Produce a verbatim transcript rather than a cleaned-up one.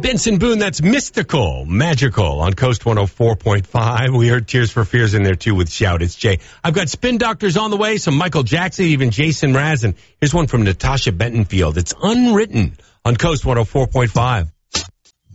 Benson Boone, that's mystical, magical on Coast one oh four point five. We heard Tears for Fears in there, too, with Shout. It's Jay. I've got Spin Doctors on the way, some Michael Jackson, even Jason Mraz. And here's one from Natasha Bentonfield. It's Unwritten on Coast one oh four point five.